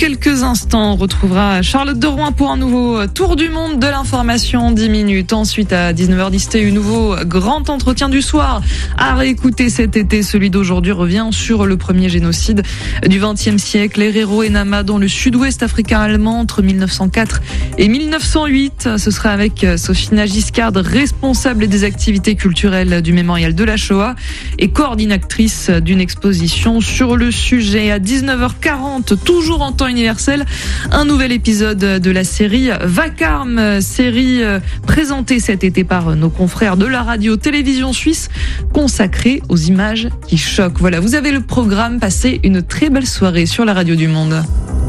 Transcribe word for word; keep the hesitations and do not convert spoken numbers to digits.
quelques instants, on retrouvera Charlotte de Rouen pour un nouveau tour du monde de l'information, dix minutes. Ensuite, à dix-neuf heures dix, un nouveau grand entretien du soir à réécouter cet été. Celui d'aujourd'hui revient sur le premier génocide du vingtième siècle, Herero et Nama, dans le sud-ouest africain allemand entre mille neuf cent quatre et mille neuf cent huit. Ce sera avec Sophina Giscard, responsable des activités culturelles du mémorial de la Shoah et coordinatrice d'une exposition sur le sujet. À dix-neuf heures quarante, toujours en temps universel, un nouvel épisode de la série Vacarme, série présentée cet été par nos confrères de la radio-télévision suisse, consacrée aux images qui choquent. Voilà, vous avez le programme. Passez une très belle soirée sur la radio du Monde.